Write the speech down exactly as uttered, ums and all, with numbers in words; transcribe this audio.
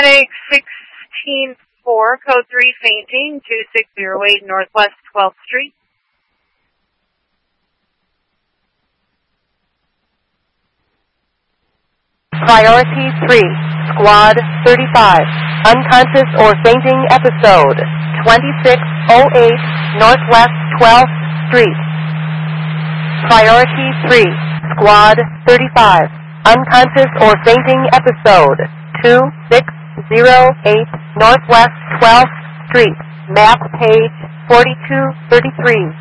Paramedic sixteen four, code three, fainting, two six zero eight Northwest twelfth Street. Priority three, Squad thirty-five, unconscious or fainting episode, twenty-six oh eight Northwest twelfth Street. Priority three, Squad thirty-five, unconscious or fainting episode, two six zero eight Northwest twelfth Street, map page forty-two thirty-three.